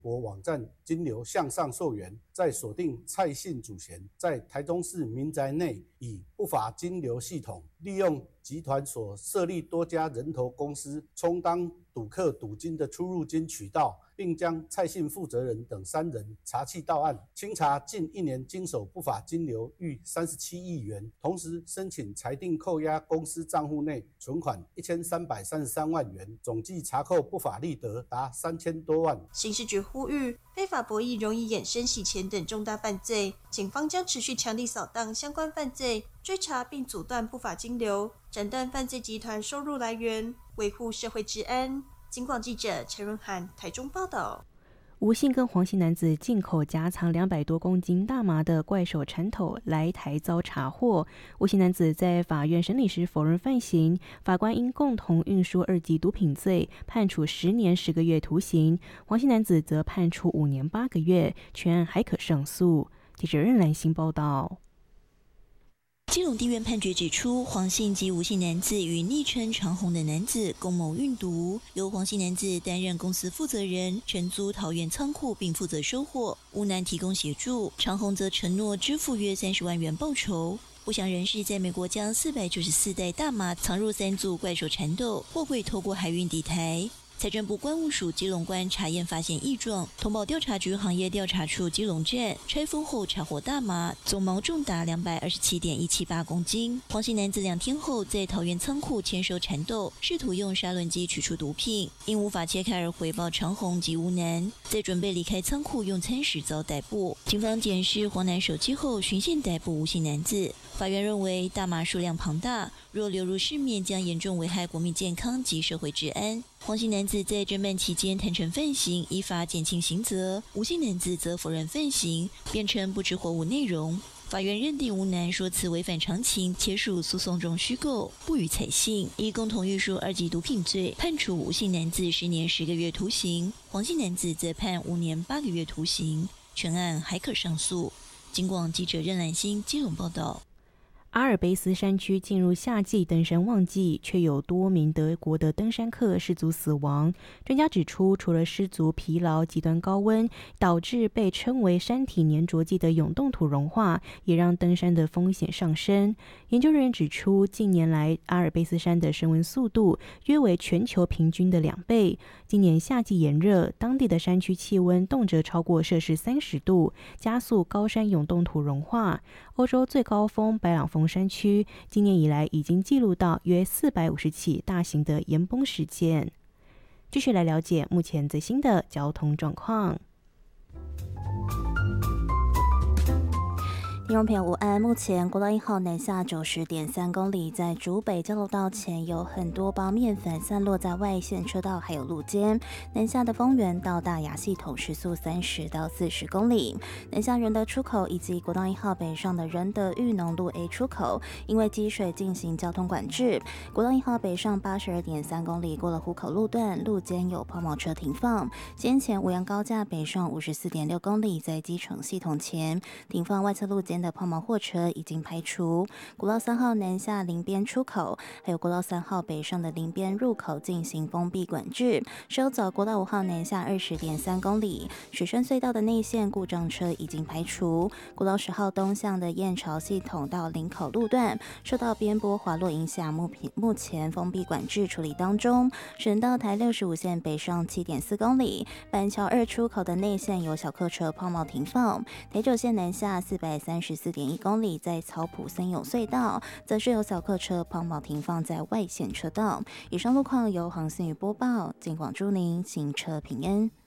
国网站金流向上溯源，再锁定蔡姓主嫌在台中市民宅内以不法金流系统，利用集团所设立多家人头公司，充当赌客赌金的出入金渠道，并将蔡姓负责人等3人查缉到案，清查近1年经手不法金流逾37亿元，同时申请裁定扣押公司账户内存款1333万元，总计查扣不法利得达3000多万。 刑事局呼吁，非法博弈容易衍生洗钱等重大犯罪，警方将持续强力扫荡相关犯罪，追查并阻断不法金流，斩断犯罪集团收入来源，维护社会治安。警广记者陈润涵台中报道。 吴姓跟黄姓男子进口夹藏200多公斤大麻的怪手缠头来台遭查获。吴姓男子在法院审理时否认犯行，法官因共同运输2级毒品罪判处10年10个月徒刑，黄姓男子则判处5年8个月，全案还可上诉。记者任兰心报道。 基隆地院判决指出，黄姓及吴姓男子与昵称长虹的男子共谋运毒，由黄姓男子担任公司负责人，承租桃园仓库并负责收货，吴男提供协助，长虹则承诺支付约30万元报酬。不详人士在美国将494袋大麻藏入3组怪手缠斗，货柜透过海运抵台。财政部关务署基隆关查验发现异状，通报调查局行业调查处基隆站，拆封后查获大麻，总毛重达227.178公斤。黄姓男子2天后在桃园仓库签收缠斗，试图用砂轮机取出毒品，因无法切开而回报长虹及吴男，在准备离开仓库用餐时遭逮捕。警方检视黄男手机后，循线逮捕吴姓男子。法院认为大麻数量庞大，若流入市面将严重危害国民健康及社会治安。黄姓男子在侦办期间坦承犯行，依法减轻刑责；吴姓男子则否认犯行，辩称不知货物内容。法院认定吴男说辞违反常情，且属诉讼中虚构，不予采信，以共同运输2级毒品罪判处吴姓男子10年10个月徒刑，黄姓男子则判5年8个月徒刑，全案还可上诉。警广记者任兰心基隆报道。 阿尔卑斯山区进入夏季登山旺季，却有多名德国的登山客失足死亡。专家指出，除了失足疲劳、极端高温导致被称为山体粘着剂的永冻土融化，也让登山的风险上升。研究人员指出，近年来阿尔卑斯山的升温速度约为全球平均的2倍。今年夏季炎热，当地的山区气温动辄超过摄氏30度，加速高山永冻土融化。欧洲最高峰白朗峰山区今年以来已经记录到约450起大型的岩崩事件。继续来了解目前最新的交通状况。 听众朋友午安，目前国道1号南下90.3公里，在竹北交流道前有很多包面粉散落在外线车道还有路肩，南下的丰原到大雅系统时速30到40公里，南下仁德出口以及国道1号北上的仁德裕农路 A 出口因为积水进行交通管制，国道1号北上82.3公里过了湖口路段，路肩有抛锚车停放，先前五杨高架北上54.6公里，在基城系统前停放外侧路肩的抛锚货车已经排除，国道3号南下林边出口，还有国道3号北上的林边入口进行封闭管制。收走国道5号南下20.3公里，水深隧道的内线故障车已经排除。国道10号东向的燕巢系统到林口路段受到边坡滑落影响，目前封闭管制处理当中。省道台65线北上7.4公里，板桥2出口的内线有小客车抛锚停放。台9线南下434.1公里，在草埔森永隧道则是有小客车抛锚停放在外线车道。以上路况由黄信宇播报，尽广祝您行车平安。